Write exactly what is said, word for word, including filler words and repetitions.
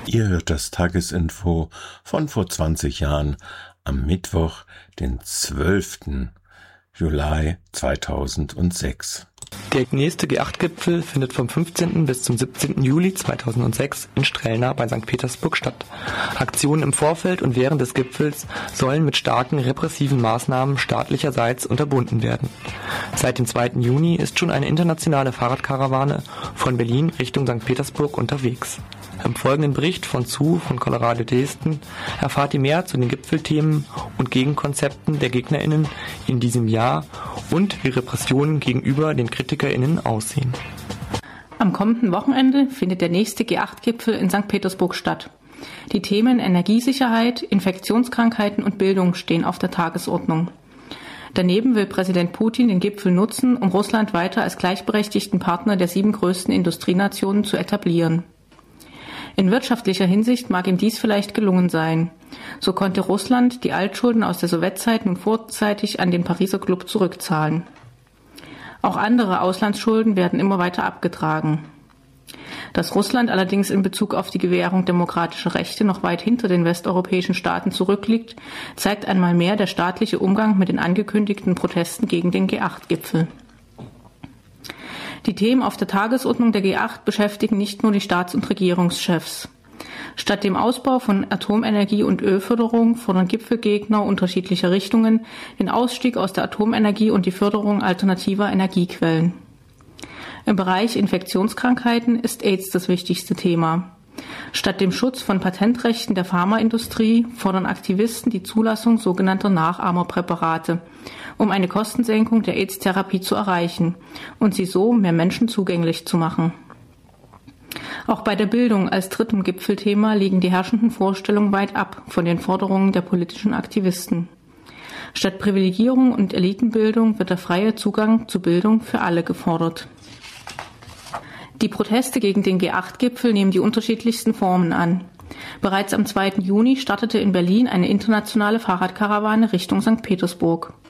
Ihr hört das Tagesinfo von vor zwanzig Jahren am Mittwoch, den zwölften Juli zweitausendsechs. Der nächste G acht Gipfel findet vom fünfzehnten bis zum siebzehnten Juli zweitausendsechs in Strelna bei Sankt Petersburg statt. Aktionen im Vorfeld und während des Gipfels sollen mit starken repressiven Maßnahmen staatlicherseits unterbunden werden. Seit dem zweiten Juni ist schon eine internationale Fahrradkarawane von Berlin Richtung Sankt Petersburg unterwegs. Im folgenden Bericht von Sue von Colorado Dresden erfahrt ihr mehr zu den Gipfelthemen und Gegenkonzepten der GegnerInnen in diesem Jahr und wie Repressionen gegenüber den KritikerInnen aussehen. Am kommenden Wochenende findet der nächste G acht Gipfel in Sankt Petersburg statt. Die Themen Energiesicherheit, Infektionskrankheiten und Bildung stehen auf der Tagesordnung. Daneben will Präsident Putin den Gipfel nutzen, um Russland weiter als gleichberechtigten Partner der sieben größten Industrienationen zu etablieren. In wirtschaftlicher Hinsicht mag ihm dies vielleicht gelungen sein. So konnte Russland die Altschulden aus der Sowjetzeit nun vorzeitig an den Pariser Club zurückzahlen. Auch andere Auslandsschulden werden immer weiter abgetragen. Dass Russland allerdings in Bezug auf die Gewährung demokratischer Rechte noch weit hinter den westeuropäischen Staaten zurückliegt, zeigt einmal mehr der staatliche Umgang mit den angekündigten Protesten gegen den G acht Gipfel. Die Themen auf der Tagesordnung der G acht beschäftigen nicht nur die Staats- und Regierungschefs. Statt dem Ausbau von Atomenergie und Ölförderung fordern Gipfelgegner unterschiedlicher Richtungen den Ausstieg aus der Atomenergie und die Förderung alternativer Energiequellen. Im Bereich Infektionskrankheiten ist AIDS das wichtigste Thema. Statt dem Schutz von Patentrechten der Pharmaindustrie fordern Aktivisten die Zulassung sogenannter Nachahmerpräparate, um eine Kostensenkung der AIDS-Therapie zu erreichen und sie so mehr Menschen zugänglich zu machen. Auch bei der Bildung als drittem Gipfelthema liegen die herrschenden Vorstellungen weit ab von den Forderungen der politischen Aktivisten. Statt Privilegierung und Elitenbildung wird der freie Zugang zu Bildung für alle gefordert. Die Proteste gegen den G acht Gipfel nehmen die unterschiedlichsten Formen an. Bereits am zweiten Juni startete in Berlin eine internationale Fahrradkarawane Richtung Sankt Petersburg.